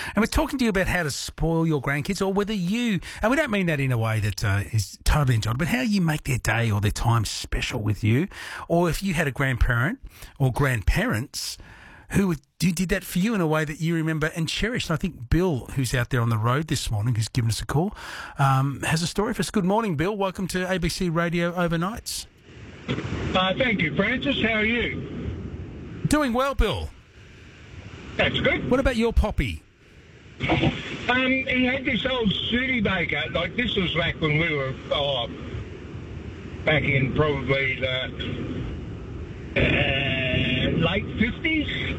And we're talking to you about how to spoil your grandkids, or whether you, and we don't mean that in a way that is totally enjoyable, but how you make their day or their time special with you, or if you had a grandparent or grandparents who did that for you in a way that you remember and cherish. And I think Bill, who's out there on the road this morning, who's given us a call, has a story for us. Good morning, Bill. Welcome to ABC Radio Overnights. Thank you, Francis. How are you? Doing well, Bill. That's good. What about your Poppy? He had this old Studebaker. Like, this was back when we were back in probably the late 50s.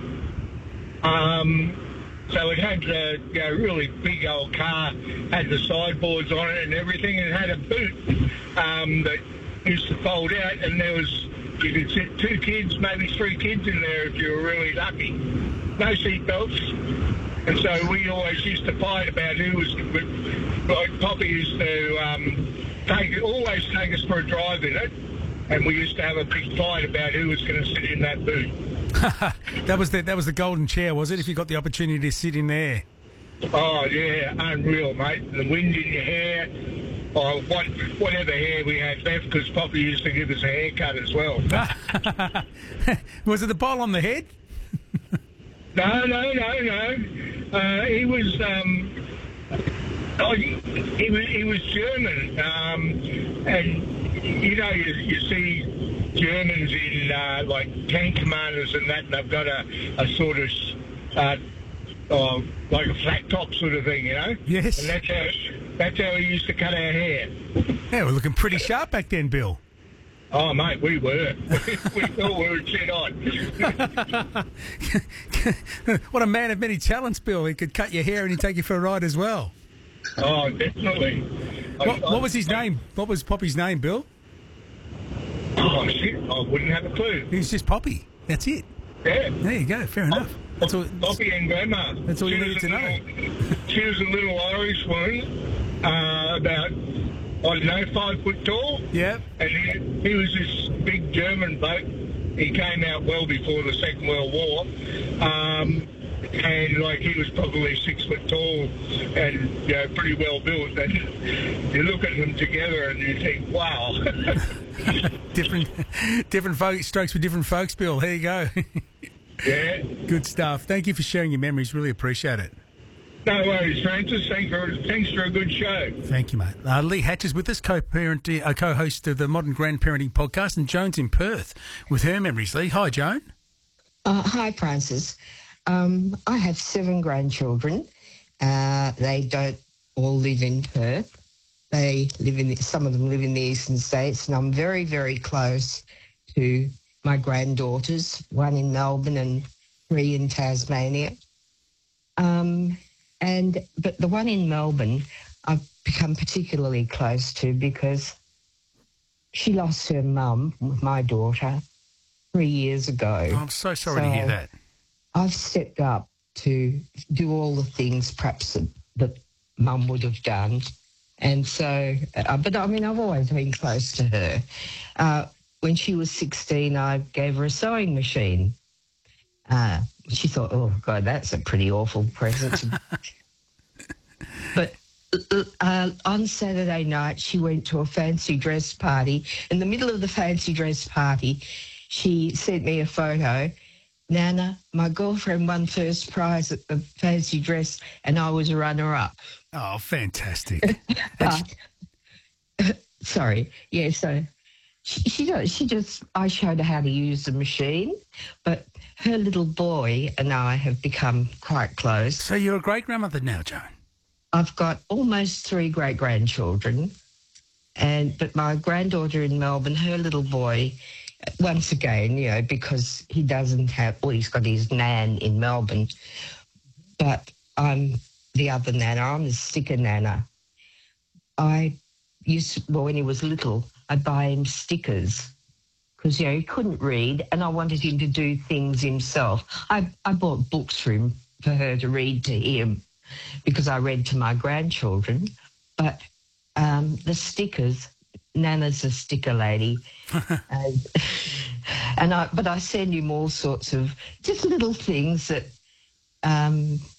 So it had a really big old car, had the sideboards on it and everything, and it had a boot that used to fold out, and you could sit 2 kids, maybe 3 kids in there if you were really lucky. No seat belts. And so we always used to fight about who was, like Poppy used to always take us for a drive in it, and we used to have a big fight about who was going to sit in that boot. That was the golden chair, was it, if you got the opportunity to sit in there? Oh, yeah, unreal, mate. The wind in your hair, or whatever hair we had left, because Poppy used to give us a haircut as well. Was it the bowl on the head? No. He was he was German, and you see Germans in like tank commanders and that, and they've got a sort of like a flat top sort of thing, Yes. And that's how he used to cut our hair. Yeah, we're looking pretty sharp back then, Bill. Oh, mate, we were. We thought we were shit on. What a man of many talents, Bill. He could cut your hair and he'd take you for a ride as well. Oh, definitely. What was his name? What was Poppy's name, Bill? Oh, shit, I wouldn't have a clue. He was just Poppy. That's it. Yeah. There you go. Fair enough. That's all. Poppy and Grandma. That's all you needed to know. She was a little Irish woman, about, I don't know, 5 foot tall. Yeah. And he was this big German bloke. He came out well before the Second World War. And, like, he was probably 6 foot tall and, pretty well built. And you look at them together and you think, wow. different folks, strokes for different folks, Bill. There you go. Yeah. Good stuff. Thank you for sharing your memories. Really appreciate it. No worries, Francis. Thanks for a good show. Thank you, mate. Lee Hatch is with us, co-host of the Modern Grandparenting Podcast, and Joan's in Perth with her memories. Lee, hi, Joan. Hi, Francis. I have 7 grandchildren. They don't all live in Perth. Some of them live in the eastern states, and I'm very, very close to my granddaughters, 1 in Melbourne and 3 in Tasmania. But the one in Melbourne, I've become particularly close to because she lost her mum with my daughter 3 years ago. Oh, I'm so sorry to hear that. I've stepped up to do all the things perhaps that mum would have done. And so, but I mean, I've always been close to her. When she was 16, I gave her a sewing machine. She thought, oh, God, that's a pretty awful present. But on Saturday night, she went to a fancy dress party. In the middle of the fancy dress party, she sent me a photo. Nana, my girlfriend won first prize at the fancy dress and I was a runner-up. Oh, fantastic. Sorry. Yeah, so I showed her how to use the machine, but her little boy and I have become quite close. So you're a great-grandmother now, Joan? I've got almost 3 great-grandchildren, but my granddaughter in Melbourne, her little boy, once again, because he doesn't have, he's got his nan in Melbourne, but I'm the other nana. I'm the sticker nana. When he was little, I'd buy him stickers because, he couldn't read and I wanted him to do things himself. I bought books for her to read to him because I read to my grandchildren. But the stickers, Nana's a sticker lady. But I send him all sorts of just little things that